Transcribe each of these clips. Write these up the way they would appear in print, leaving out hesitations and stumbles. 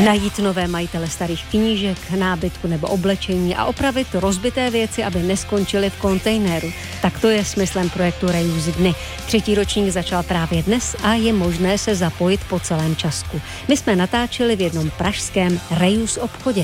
Najít nové majitele starých knížek, nábytku nebo oblečení a opravit rozbité věci, aby neskončily v kontejneru. Tak to je smyslem projektu Reuse dny. 3. ročník začal právě dnes a je možné se zapojit po celém Česku. My jsme natáčeli v jednom pražském Reuse obchodě.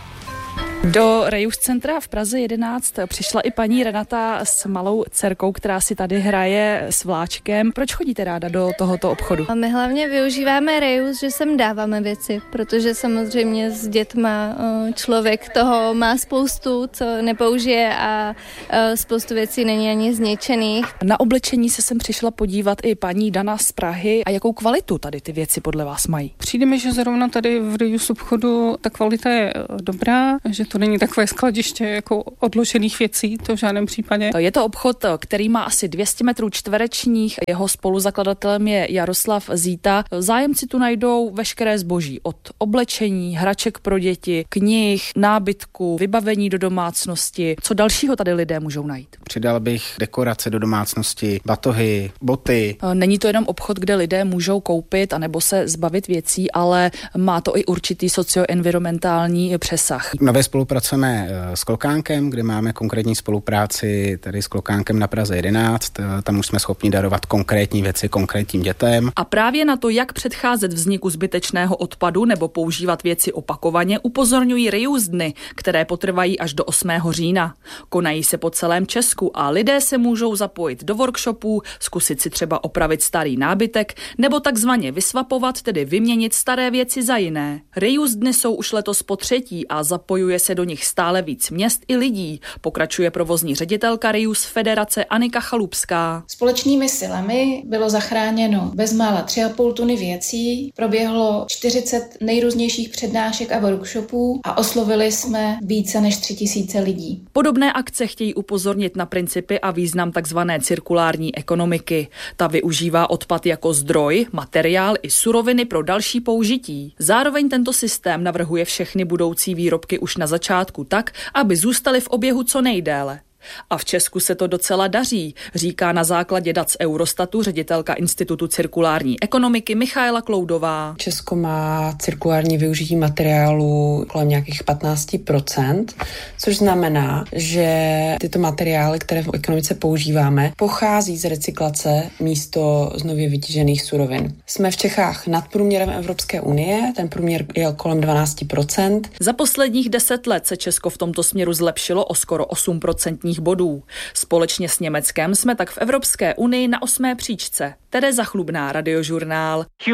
Do Reuse centra v Praze 11 přišla i paní Renata s malou dcerkou, která si tady hraje s vláčkem. Proč chodíte ráda do tohoto obchodu? My hlavně využíváme Reuse, že sem dáváme věci, protože samozřejmě s dětma člověk toho má spoustu, co nepoužije a spoustu věcí není ani zničených. Na oblečení se sem přišla podívat i paní Dana z Prahy. A jakou kvalitu tady ty věci podle vás mají? Přijde mi, že zrovna tady v Reuse obchodu ta kvalita je dobrá, že to není takové skladiště jako odložených věcí, to v žádném případě. Je to obchod, který má asi 200 metrů čtverečních. Jeho spoluzakladatelem je Jaroslav Zíta. Zájemci tu najdou veškeré zboží od oblečení, hraček pro děti, knih, nábytku, vybavení do domácnosti. Co dalšího tady lidé můžou najít? Přidal bych dekorace do domácnosti, batohy, boty. Není to jenom obchod, kde lidé můžou koupit anebo se zbavit věcí, ale má to i určitý socioenvironmentální přesah. Nové spolupracujeme s Klokánkem, kde máme konkrétní spolupráci tady s Klokánkem na Praze 11. Tam už jsme schopni darovat konkrétní věci konkrétním dětem. A právě na to, jak předcházet vzniku zbytečného odpadu nebo používat věci opakovaně, upozorňují Reuse dny, které potrvají až do 8. října. Konají se po celém Česku a lidé se můžou zapojit do workshopů, zkusit si třeba opravit starý nábytek nebo takzvaně vysvapovat, tedy vyměnit staré věci za jiné. Reuse dny jsou už letos po 3. a zapojuje se do nich stále víc měst i lidí, pokračuje provozní ředitelka Reuse Federace Anika Chalupská. Společnými silami bylo zachráněno bezmála 3,5 tuny věcí, proběhlo 40 nejrůznějších přednášek a workshopů a oslovili jsme více než 3000 lidí. Podobné akce chtějí upozornit na principy a význam takzvané cirkulární ekonomiky. Ta využívá odpad jako zdroj, materiál i suroviny pro další použití. Zároveň tento systém navrhuje všechny budoucí výrobky už na začátku tak, aby zůstaly v oběhu co nejdéle. A v Česku se to docela daří, říká na základě dat z Eurostatu ředitelka Institutu cirkulární ekonomiky Michaela Kloudová. Česko má cirkulární využití materiálu kolem nějakých 15%, což znamená, že tyto materiály, které v ekonomice používáme, pochází z recyklace místo z nově vytěžených surovin. Jsme v Čechách nad průměrem Evropské unie, ten průměr je kolem 12%. Za posledních 10 let se Česko v tomto směru zlepšilo o skoro 8% bodů. Společně s Německem jsme tak v Evropské unii na 8. příčce. Tereza Chlubná, Radiožurnál.